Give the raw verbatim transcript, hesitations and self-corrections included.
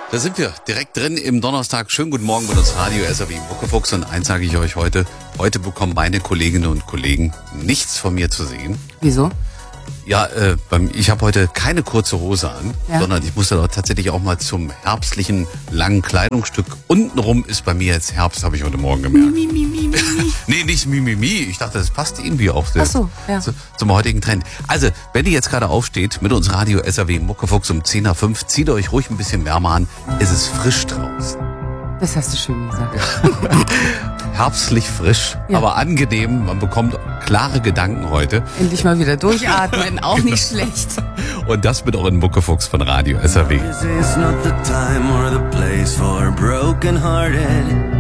Da sind wir direkt drin im Donnerstag. Schönen guten Morgen bei uns Radio S R W Muckefuchs. Und eins sage ich euch heute, heute bekommen meine Kolleginnen und Kollegen nichts von mir zu sehen. Wieso? Ja, äh, beim, ich habe heute keine kurze Hose an, ja. sondern ich musste dort tatsächlich auch mal zum herbstlichen langen Kleidungsstück. Untenrum ist bei mir jetzt Herbst, habe ich heute Morgen gemerkt. Mi, mi, mi, mi, mi. Nee, nicht Mimimi. Ich dachte, das passt irgendwie auch sehr Ach so, ja. zu, zum heutigen Trend. Also, wenn ihr jetzt gerade aufsteht mit uns Radio S R W Muckefuchs um zehn nach fünf, zieht euch ruhig ein bisschen wärmer an. Es ist frisch draußen. Das hast du schön gesagt. Herbstlich frisch, Ja. aber angenehm. Man bekommt klare Gedanken heute. Endlich mal wieder durchatmen, auch nicht schlecht. Und das mit euren Muckefuchs von Radio S R W. This is not the time or the place for broken hearted.